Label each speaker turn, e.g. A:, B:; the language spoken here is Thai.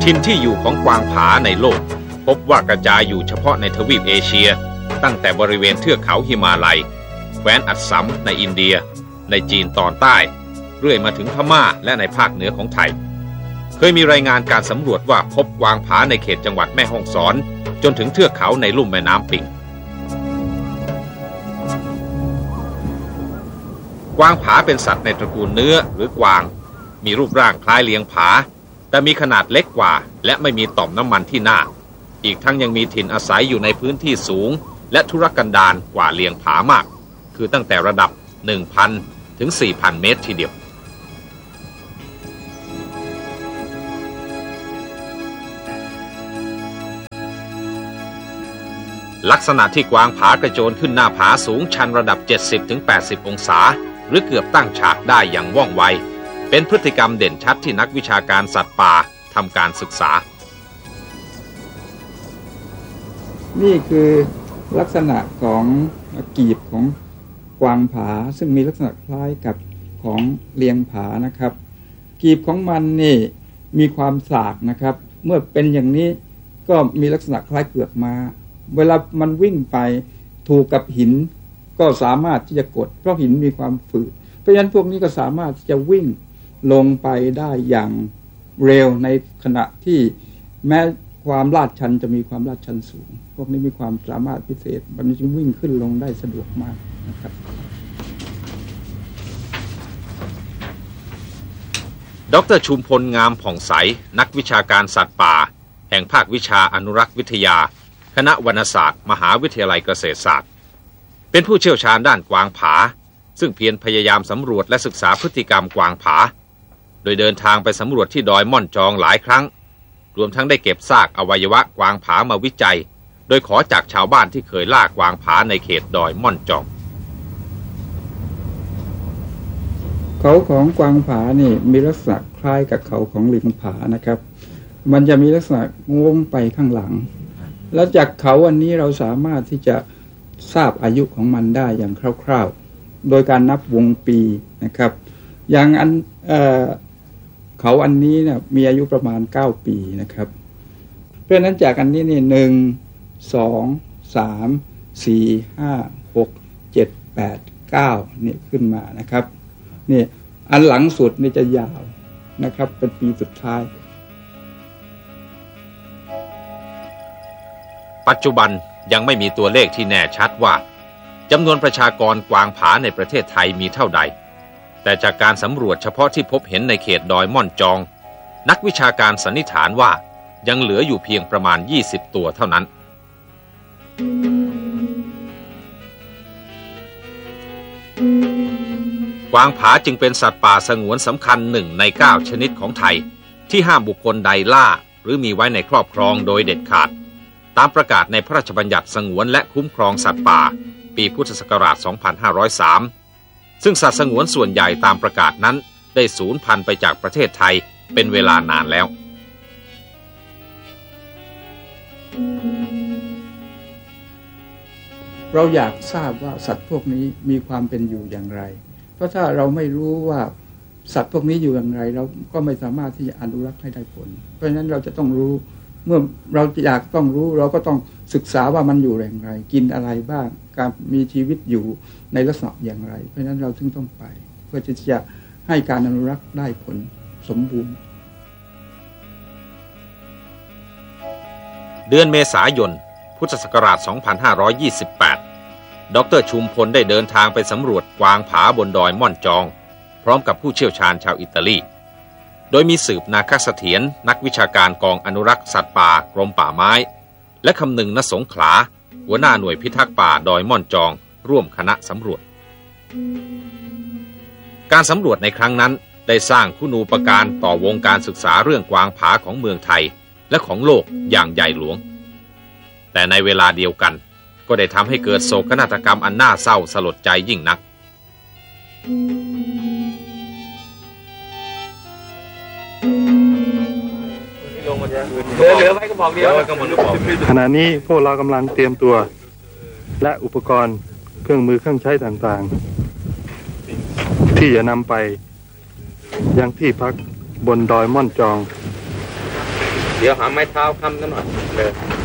A: ถิ่นที่อยู่ของกวางผาในโลกพบว่ากระจายอยู่เฉพาะในทวีปเอเชียตั้งแต่บริเวณเทือกเขาหิมาลัยแคว้นอัสสัมในอินเดียในจีนตอนใต้เรื่อยมาถึงพม่าและในภาคเหนือของไทยเคยมีรายงานการสำรวจว่าพบกวางผาในเขตจังหวัดแม่ฮ่องสอนจนถึงเทือกเขาในลุ่มแม่น้ำปิงกวางผาเป็นสัตว์ในตระกูลเนื้อหรือกวางมีรูปร่างคล้ายเลียงผาแต่มีขนาดเล็กกว่าและไม่มีต่อมน้ำมันที่หน้าอีกทั้งยังมีถิ่นอาศัยอยู่ในพื้นที่สูงและทุรกันดารกว่าเลียงผามากคือตั้งแต่ระดับ 1,000 ถึง 4,000 เมตรทีเดียวลักษณะที่กวางผากระโจนขึ้นหน้าผาสูงชันระดับ 70-80 องศาหรือเกือบตั้งฉากได้อย่างว่องไวเป็นพฤติกรรมเด่นชัดที่นักวิชาการสัตว์ป่าทำการศึกษา
B: นี่คือลักษณะของกีบของกวางผาซึ่งมีลักษณะคล้ายกับของเลียงผานะครับกีบของมันนี่มีความสากนะครับเมื่อเป็นอย่างนี้ก็มีลักษณะคล้ายเปลือกม้าเวลามันวิ่งไปถูกกับหินก็สามารถที่จะกดเพราะหินมีความฝืดเพราะฉะนั้นพวกนี้ก็สามารถที่จะวิ่งลงไปได้อย่างเร็วในขณะที่แม้ความลาดชันจะมีความลาดชันสูงพวกนี้มีความสามารถพิเศษมันจึงวิ่งขึ้นลงได้สะดวกมากนะครับ
A: ดร.ชุมพลงามผ่องใสนักวิชาการสัตว์ป่าแห่งภาควิชาอนุรักษ์วิทยาคณะวรรณศาสตร์มหาวิทยาลัยเกษตรศาสตร์เป็นผู้เชี่ยวชาญด้านกวางผาซึ่งเพียรพยายามสำรวจและศึกษาพฤติกรรมกวางผาโดยเดินทางไปสำรวจที่ดอยม่อนจองหลายครั้งรวมทั้งได้เก็บซากอวัยวะกวางผามาวิจัยโดยขอจากชาวบ้านที่เคยล่ากวางผาในเขตดอยม่อนจอง
B: เขาของกวางผานี่มีลักษณะคล้ายกับเขาของลิงผานะครับมันจะมีลักษณะงงไปข้างหลังแล้วจากเขาอันนี้เราสามารถที่จะทราบอายุของมันได้อย่างคร่าวๆโดยการนับวงปีนะครับอย่างอันเขาอันนี้เนี่ยมีอายุประมาณ9ปีนะครับเพราะฉะนั้นจากอันนี้นี่1 2 3 4 5 6 7 8 9นี่ขึ้นมานะครับนี่อันหลังสุดนี่จะยาวนะครับเป็นปีสุดท้าย
A: ปัจจุบันยังไม่มีตัวเลขที่แน่ชัดว่าจำนวนประชากรกวางผาในประเทศไทยมีเท่าใดแต่จากการสำรวจเฉพาะที่พบเห็นในเขตดอยม่อนจองนักวิชาการสันนิษฐานว่ายังเหลืออยู่เพียงประมาณ20ตัวเท่านั้นกวางผาจึงเป็นสัตว์ป่าสงวนสำคัญ1 ใน 9ชนิดของไทยที่ห้ามบุคคลใดล่าหรือมีไว้ในครอบครองโดยเด็ดขาดตามประกาศในพระราชบัญญัติสงวนและคุ้มครองสัตว์ป่าปีพุทธศักราช 2503 ซึ่งสัตว์สงวนส่วนใหญ่ตามประกาศนั้นได้สูญพันธุ์ไปจากประเทศไทยเป็นเวลานานแล้ว
B: เราอยากทราบว่าสัตว์พวกนี้มีความเป็นอยู่อย่างไรเพราะถ้าเราไม่รู้ว่าสัตว์พวกนี้อยู่อย่างไรเราก็ไม่สามารถที่จะอนุรักษ์ให้ได้ผลเพราะฉะนั้นเราจะต้องรู้เมื่อเราอยากต้องรู้เราก็ต้องศึกษาว่ามันอยู่อย่างไรกินอะไรบ้างการมีชีวิตอยู่ในลักษณะอย่างไรเพราะฉะนั้นเราถึงต้องไปเพื่อที่จะให้การอนุรักษ์ได้ผลสมบูรณ์
A: เดือนเมษายนพุทธศักราช 2528 ดร.ชุมพลได้เดินทางไปสำรวจกวางผาบนดอยม่อนจองพร้อมกับผู้เชี่ยวชาญชาวอิตาลีโดยมีสืบนาคเสถียรนักวิชาการกองอนุรักษ์สัตว์ป่ากรมป่าไม้และคำนึงณสงขลาหัวหน้าหน่วยพิทักษ์ป่าดอยม่อนจองร่วมคณะสำรวจการสำรวจในครั้งนั้นได้สร้างคุณูปการต่อวงการศึกษาเรื่องกวางผาของเมืองไทยและของโลกอย่างใหญ่หลวงแต่ในเวลาเดียวกันก็ได้ทำให้เกิดโศกนาฏกรรมอันน่าเศร้าสลดใจยิ่งนัก
C: เหลือไว้กระบอกเดียวขณะนี้พวกเรากำลังเตรียมตัวและอุปกรณ์เครื่องมือเครื่องใช้ต่างๆที่จะนำไปยังที่พักบนดอยม่อนจอง
A: เดี๋ยวหาไม้เท้าค้ำกันหน่อยเลย